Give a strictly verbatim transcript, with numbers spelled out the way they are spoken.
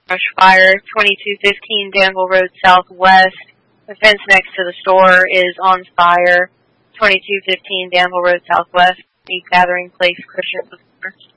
Brush fire, twenty-two fifteen Danville Road Southwest. The fence next to the store is on fire. twenty-two fifteen Danville Road Southwest. The gathering place, Christian.